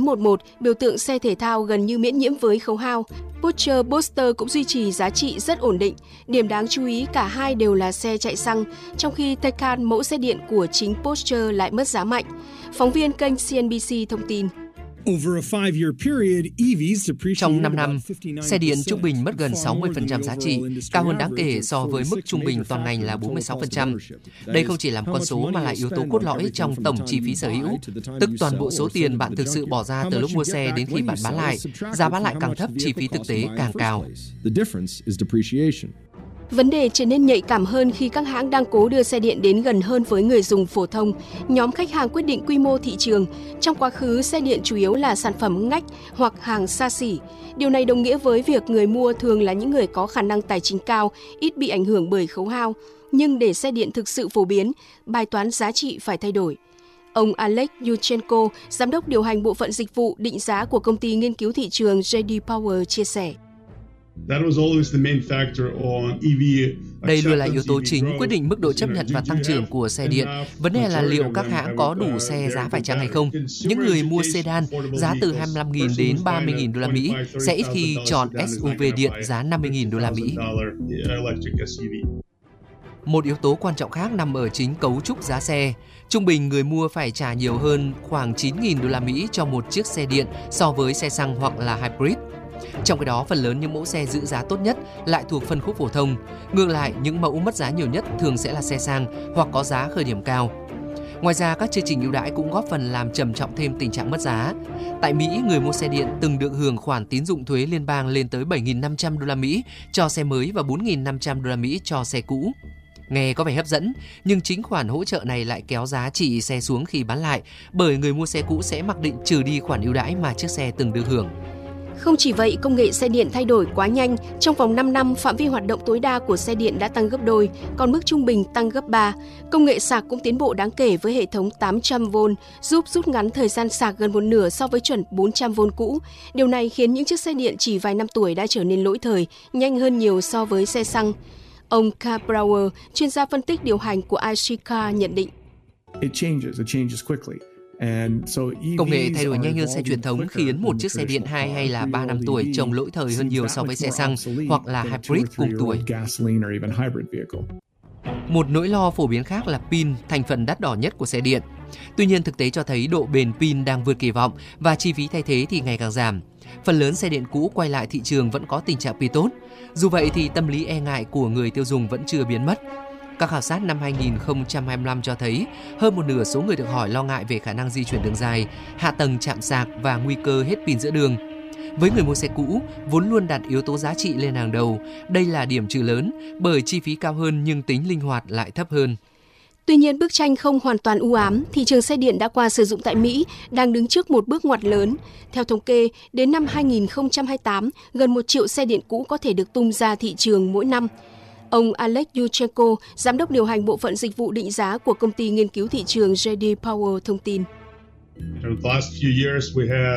911, biểu tượng xe thể thao gần như miễn nhiễm với khấu hao. Porsche Boxster cũng duy trì giá trị rất ổn định. Điểm đáng chú ý cả hai đều là xe chạy xăng, trong khi Taycan, mẫu xe điện của chính Porsche lại mất giá mạnh. Phóng viên kênh CNBC thông tin. Trong 5 năm, xe điện trung bình mất gần 60% giá trị, cao hơn đáng kể so với mức trung bình toàn ngành là 46%. Đây không chỉ là con số mà là yếu tố cốt lõi trong tổng chi phí sở hữu, tức toàn bộ số tiền bạn thực sự bỏ ra từ lúc mua xe đến khi bạn bán lại. Giá bán lại càng thấp, chi phí thực tế càng cao. Vấn đề trở nên nhạy cảm hơn khi các hãng đang cố đưa xe điện đến gần hơn với người dùng phổ thông. Nhóm khách hàng quyết định quy mô thị trường. Trong quá khứ, xe điện chủ yếu là sản phẩm ngách hoặc hàng xa xỉ. Điều này đồng nghĩa với việc người mua thường là những người có khả năng tài chính cao, ít bị ảnh hưởng bởi khấu hao. Nhưng để xe điện thực sự phổ biến, bài toán giá trị phải thay đổi. Ông Alex Yuchenko, giám đốc điều hành bộ phận dịch vụ định giá của công ty nghiên cứu thị trường JD Power chia sẻ. Đây luôn là yếu tố chính quyết định mức độ chấp nhận và tăng trưởng của xe điện. Vấn đề là liệu các hãng có đủ xe giá phải chăng hay không. Những người mua sedan giá từ 25.000 đến 30.000 đô la Mỹ sẽ ít khi chọn SUV điện giá 50.000 đô la Mỹ. Một yếu tố quan trọng khác nằm ở chính cấu trúc giá xe. Trung bình người mua phải trả nhiều hơn khoảng 9.000 đô la Mỹ cho một chiếc xe điện so với xe xăng hoặc là hybrid. Trong khi đó, phần lớn những mẫu xe giữ giá tốt nhất lại thuộc phân khúc phổ thông. Ngược lại, những mẫu mất giá nhiều nhất thường sẽ là xe sang hoặc có giá khởi điểm cao. Ngoài ra, các chương trình ưu đãi cũng góp phần làm trầm trọng thêm tình trạng mất giá. Tại Mỹ, người mua xe điện từng được hưởng khoản tín dụng thuế liên bang lên tới 7.500 đô la Mỹ cho xe mới và 4.500 đô la Mỹ cho xe cũ. Nghe có vẻ hấp dẫn, nhưng chính khoản hỗ trợ này lại kéo giá trị xe xuống khi bán lại, bởi người mua xe cũ sẽ mặc định trừ đi khoản ưu đãi mà chiếc xe từng được hưởng. Không chỉ vậy, công nghệ xe điện thay đổi quá nhanh. Trong vòng 5 năm, phạm vi hoạt động tối đa của xe điện đã tăng gấp đôi, còn mức trung bình tăng gấp 3. Công nghệ sạc cũng tiến bộ đáng kể với hệ thống 800V, giúp rút ngắn thời gian sạc gần một nửa so với chuẩn 400V cũ. Điều này khiến những chiếc xe điện chỉ vài năm tuổi đã trở nên lỗi thời, nhanh hơn nhiều so với xe xăng. Ông Carl Brauer, chuyên gia phân tích điều hành của IC Car nhận định. Công nghệ thay đổi nhanh hơn xe truyền thống khiến một chiếc xe điện 2 hay là 3 năm tuổi trông lỗi thời hơn nhiều so với xe xăng hoặc là hybrid cùng tuổi. Một nỗi lo phổ biến khác là pin, thành phần đắt đỏ nhất của xe điện. Tuy nhiên, thực tế cho thấy độ bền pin đang vượt kỳ vọng và chi phí thay thế thì ngày càng giảm. Phần lớn xe điện cũ quay lại thị trường vẫn có tình trạng pin tốt. Dù vậy thì tâm lý e ngại của người tiêu dùng vẫn chưa biến mất. Các khảo sát năm 2025 cho thấy hơn một nửa số người được hỏi lo ngại về khả năng di chuyển đường dài, hạ tầng chạm sạc và nguy cơ hết pin giữa đường. Với người mua xe cũ, vốn luôn đặt yếu tố giá trị lên hàng đầu, đây là điểm trừ lớn bởi chi phí cao hơn nhưng tính linh hoạt lại thấp hơn. Tuy nhiên, bức tranh không hoàn toàn u ám, thị trường xe điện đã qua sử dụng tại Mỹ đang đứng trước một bước ngoặt lớn. Theo thống kê, đến năm 2028, gần 1 triệu xe điện cũ có thể được tung ra thị trường mỗi năm. Ông Alex Yuchenko, giám đốc điều hành bộ phận dịch vụ định giá của công ty nghiên cứu thị trường JD Power thông tin.